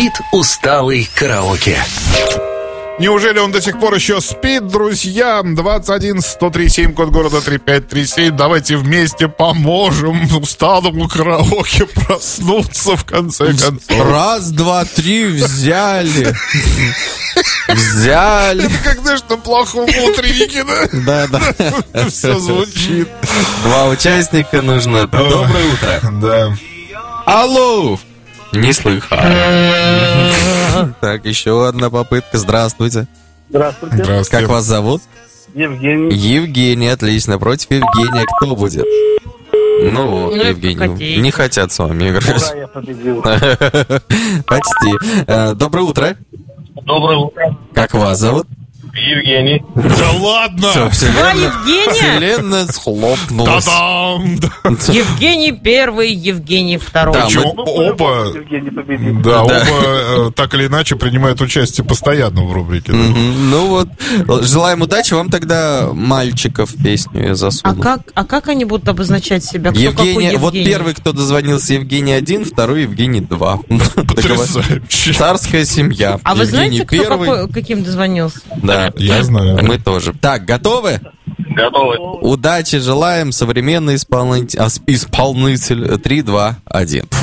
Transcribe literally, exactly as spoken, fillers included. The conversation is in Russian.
Спит усталый караоке. Неужели он до сих пор еще спит, друзья? двадцать один сто три семь, код города три пять три семь. Давайте вместе поможем усталому караоке проснуться в конце концов. Раз, два, три, взяли. Взяли. Это как, знаешь, на плохом утреннике, да? Да, да. Все звучит. Два участника нужно. Доброе утро. Да. Алло. Не слыхал. Так, еще одна попытка. Здравствуйте. Здравствуйте. Здравствуйте. Как вас зовут? Евгений. Евгений, отлично. Против Евгения кто будет? Ну вот, Ну, Евгений. хотите. Не хотят с вами играть. Ура, я победил. Почти. Э, Доброе утро. Доброе утро. Как вас зовут? Евгений. Да ладно! Все, Два вселенная, Евгения? вселенная схлопнулась. Та-дам! Евгений первый, Евгений второй. Да, Причем мы- оба, Евгений победил. да, Да. оба э, так или иначе принимают участие постоянно в рубрике. да. Мгм. Ну вот, желаем удачи. Вам тогда мальчиков песню я А засуну. как, а как они будут обозначать себя? Кто какой Евгения, вот Евгений? первый, кто дозвонился, Евгений один, второй Евгений два. Потрясающе. Царская семья. А вы Евгений знаете, кто первый. какой, каким дозвонился? Да, Я знаю. Мы тоже. Так, готовы? Готовы. Удачи желаем. Современный исполнитель, а, исполнитель. Три, два, один.